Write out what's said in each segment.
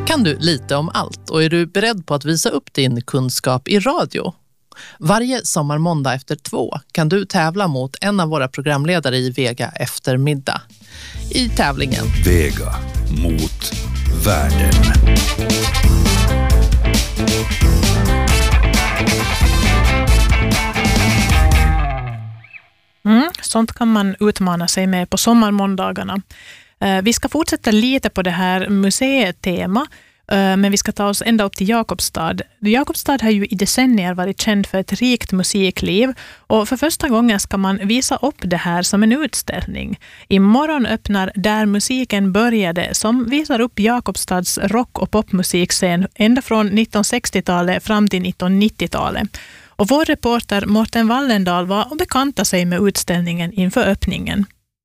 Kan du lite om allt och är du beredd på att visa upp din kunskap i radio? Varje sommarmåndag efter 2 kan du tävla mot en av våra programledare i Vega eftermiddag. I tävlingen Vega mot världen. Sånt kan man utmana sig med på sommarmåndagarna. Vi ska fortsätta lite på det här museetema, men vi ska ta oss ända upp till Jakobstad. Jakobstad har ju i decennier varit känd för ett rikt musikliv och för första gången ska man visa upp det här som en utställning. Imorgon öppnar Där musiken började, som visar upp Jakobstads rock- och popmusikscen ända från 1960-talet fram till 1990-talet. Och vår reporter Morten Wallendal var och bekantade sig med utställningen inför öppningen.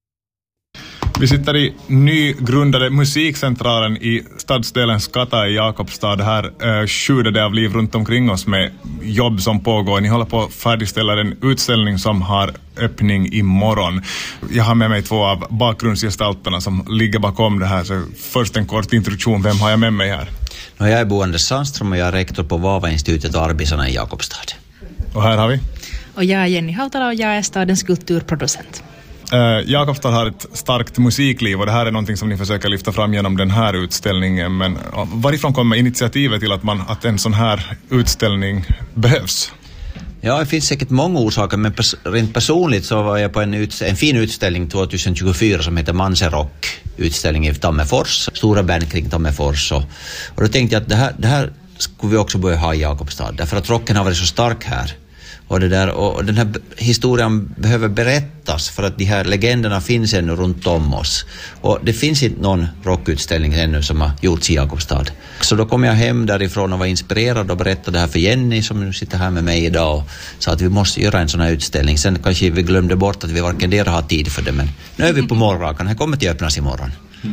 Vi sitter i nygrundade musikcentralen i stadsdelen Skata i Jakobstad. Här sjuder det av liv runt omkring oss med jobb som pågår. Ni håller på att färdigställa en utställning som har öppning imorgon. Jag har med mig 2 av bakgrundsgestalterna som ligger bakom det här. Så först en kort introduktion. Vem har jag med mig här? Jag är Bo Anders Sandström och jag är rektor på Vava-institutet och Arbisarna i Jakobstad. Och här har vi? Och jag är Jenny Hautala och jag är stadens kulturproducent. Jakobstad har ett starkt musikliv och det här är någonting som ni försöker lyfta fram genom den här utställningen. Men varifrån kommer initiativet till att en sån här utställning behövs? Ja, det finns säkert många orsaker, men rent personligt så var jag på en fin utställning 2024 som heter Manserock, utställning i Tammerfors, stora band kring Tammerfors. Och då tänkte jag att det här skulle vi också börja ha i Jakobstad, därför att rocken har varit så stark här. Och den här historien behöver berättas för att de här legenderna finns ännu runt om oss. Och det finns inte någon rockutställning ännu som har gjorts i Jakobstad. Så då kom jag hem därifrån och var inspirerad och berättade det här för Jenny som nu sitter här med mig idag och sa att vi måste göra en sån här utställning. Sen kanske vi glömde bort att vi varken där har tid för det, men nu är vi på morgonrakan. Här kommer till att öppnas imorgon.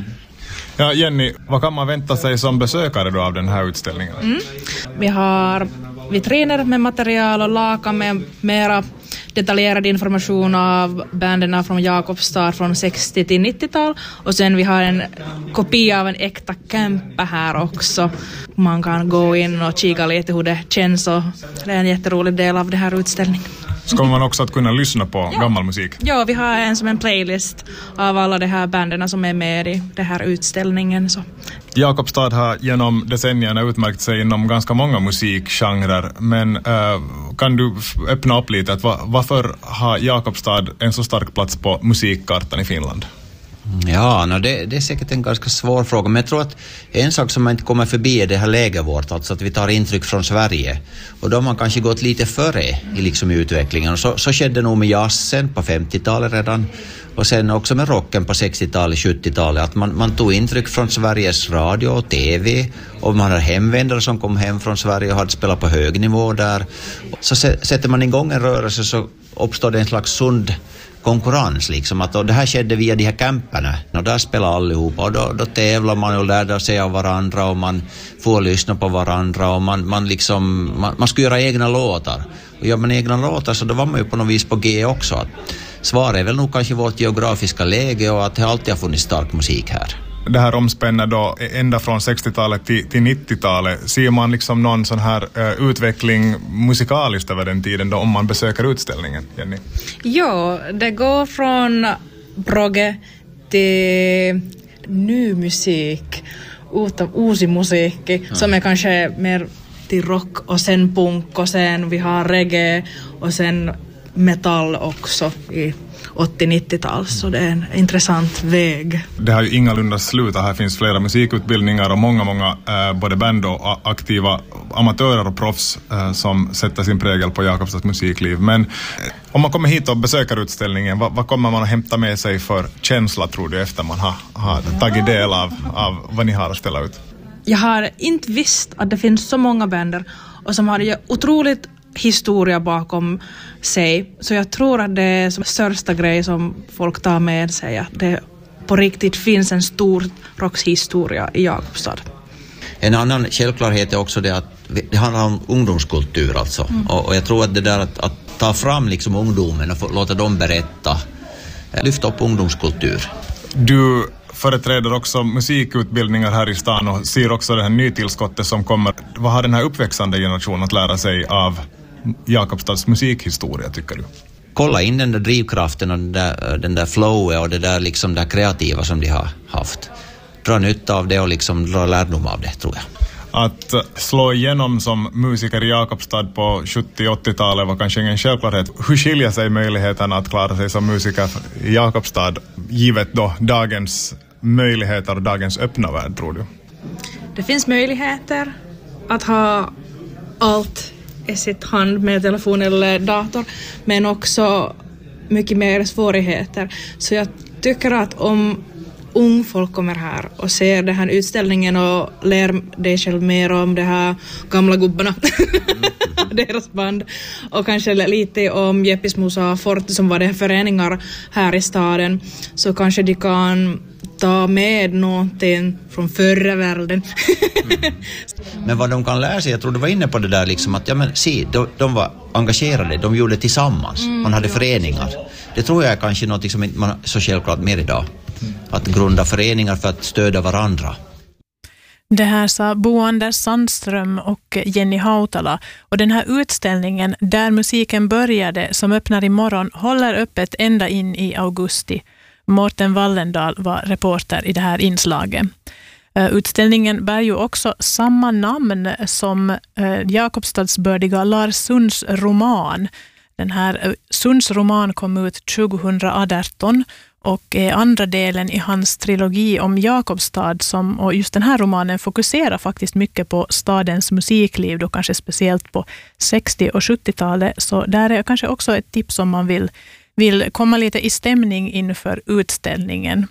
Ja, Jenny, vad kan man vänta sig som besökare då av den här utställningen? Vi har vitriner med material och lakan med mera detaljerad information av bänderna från Jakobstad från 60 till 90-tal. Och sen vi har en kopia av en äkta kämpa här också. Man kan gå in och kika lite hur det känns och det är en jätterolig del av det här utställningen. Så kommer man också att kunna lyssna på gammal musik? Ja, vi har en playlist av alla de här bänderna som är med i den här utställningen. Så. Jakobstad har genom decennierna utmärkt sig inom ganska många musikgenrer, men kan du öppna upp lite att varför har Jakobstad en så stark plats på musikkartan i Finland? Ja, det är säkert en ganska svår fråga, men jag tror att en sak som man inte kommer förbi är det här läget vårt, alltså att vi tar intryck från Sverige. Och då har man kanske gått lite före i utvecklingen. Och så skedde nog med jazzen på 50-talet redan och sen också med rocken på 60-talet, 70-talet. Att man tog intryck från Sveriges radio och tv och man har hemvändare som kom hem från Sverige och hade spelat på hög nivå där. Så sätter man igång en rörelse så uppstår det en slags sund konkurrens liksom, att det här skedde via de här camperna och där spelar allihopa och då tävlar man och lär sig av varandra och man får lyssna på varandra och man ska göra egna låtar och gör man egna låtar så då var man ju på något vis på G också. Att svaret är väl nog kanske vårt geografiska läge och att det alltid har funnits stark musik här. Det här omspänner då ända från 60-talet till 90-talet. Ser man liksom någon sån här utveckling musikaliskt över den tiden då om man besöker utställningen, Jenny? Ja, det går från progge till ny musik, uusi musiikki, som är kanske mer till rock och sen punk och sen vi har reggae och sen metall också i 80-90-tal, så det är en intressant väg. Det har ju ingalunda slutat. Här finns flera musikutbildningar och många både band och aktiva amatörer och proffs som sätter sin prägel på Jakobstads musikliv. Men om man kommer hit och besöker utställningen, vad kommer man att hämta med sig för känsla, tror du, efter man har tagit del av vad ni har att ställa ut? Jag har inte visst att det finns så många bänder och som har ju otroligt historia bakom sig. Så jag tror att det är som största grej som folk tar med sig, att det på riktigt finns en stor rockshistoria i Jakobstad. En annan självklarhet är också det att det handlar om ungdomskultur alltså. Och jag tror att det där att ta fram liksom ungdomen och låta dem berätta, lyfta upp ungdomskultur. Du företräder också musikutbildningar här i stan och ser också det här nytillskottet som kommer. Vad har den här uppväxande generationen att lära sig av Jakobstads musikhistoria, tycker du? Kolla in den där drivkraften och den där flowet och det där liksom där kreativa som de har haft. Dra nytta av det och liksom dra lärdom av det, tror jag. Att slå igenom som musiker i Jakobstad på 70-80-talet var kanske ingen självklarhet. Hur skiljer sig möjligheterna att klara sig som musiker i Jakobstad givet då dagens möjligheter och dagens öppna värld, tror du? Det finns möjligheter att ha allt i sitt hand med telefon eller dator, men också mycket mer svårigheter. Så jag tycker att om ung folk kommer här och ser den här utställningen och lär dig själv mer om de här gamla gubbarna, deras band, och kanske lite om Jeppis Musa Forte som var det föreningar här i staden, så kanske de kan ta med någonting från förra världen. Men vad de kan lära sig, jag tror du var inne på det där liksom att de var engagerade, de gjorde tillsammans, man hade föreningar. Det tror jag är kanske något som inte man är så självklart mer idag. Att grunda föreningar för att stödja varandra. Det här sa Bo Anders Sandström och Jenny Hautala. Och den här utställningen Där musiken började, som öppnar imorgon, håller öppet ända in i augusti. Mårten Wallendal var reporter i det här inslaget. Utställningen bär ju också samma namn som Jakobstadsbördiga Lars Sunds roman. Den här Sunds roman kom ut 2018 och är andra delen i hans trilogi om Jakobstad, och just den här romanen fokuserar faktiskt mycket på stadens musikliv, då kanske speciellt på 60- och 70-talet. Så där är kanske också ett tips om man vill komma lite i stämning inför utställningen.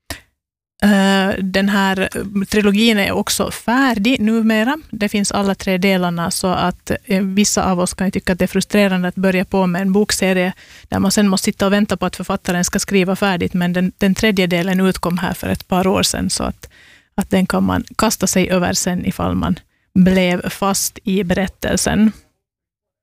Den här trilogin är också färdig numera. Det finns alla 3 delarna, så att vissa av oss kan ju tycka att det är frustrerande att börja på med en bokserie där man sen måste sitta och vänta på att författaren ska skriva färdigt. Men den 3:e delen utkom här för ett par år sedan, så att den kan man kasta sig över sen ifall man blev fast i berättelsen.